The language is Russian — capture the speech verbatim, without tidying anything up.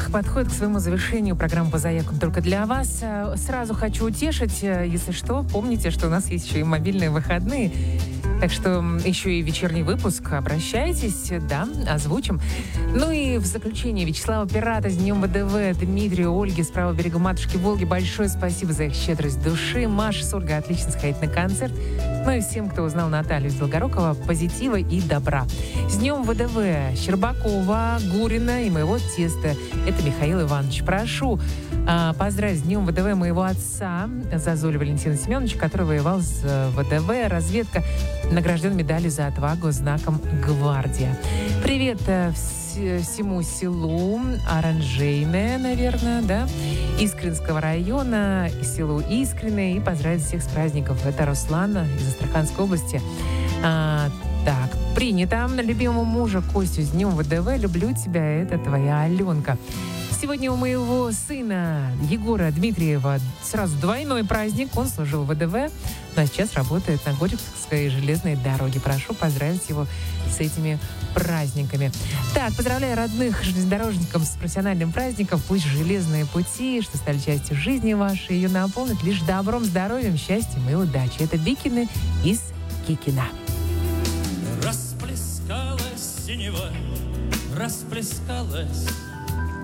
эх, подходит к своему завершению программа «По заявкам» только для вас. Сразу хочу утешить, если что, помните, что у нас есть еще и мобильные выходные. Так что еще и вечерний выпуск. Обращайтесь, да, озвучим. Ну и в заключение Вячеслава Пирата с Днем ВДВ, Дмитрию, Ольге с правого берега Матушки Волги. Большое спасибо за их щедрость души. Маша с Ольгой отлично сходить на концерт. Ну и всем, кто узнал Наталью из Долгорукова, позитива и добра. С Днем ВДВ Щербакова, Гурина и моего теста. Это Михаил Иванович. Прошу а, поздравить с Днем ВДВ моего отца Зазуля Валентина Семеновича, который воевал с ВДВ. Разведка, награжден медалью за отвагу знаком «Гвардия». Привет э, вс- всему селу Оранжейное, наверное, да, Искренского района, селу Искренне, и поздравить всех с праздников. Это Руслан из Астраханской области. А, так, принято. Любимому мужа Костю с Днем ВДВ. Люблю тебя, это твоя Аленка. Сегодня у моего сына Егора Дмитриева сразу двойной праздник. Он служил в ВДВ, но сейчас работает на Горьковской железной дороге. Прошу поздравить его с этими праздниками. Так, поздравляю родных железнодорожников с профессиональным праздником. Пусть железные пути, что стали частью жизни вашей, ее наполнят лишь добром, здоровьем, счастьем и удачей. Это Бикины из Кикина. Расплескалась синева, расплескалась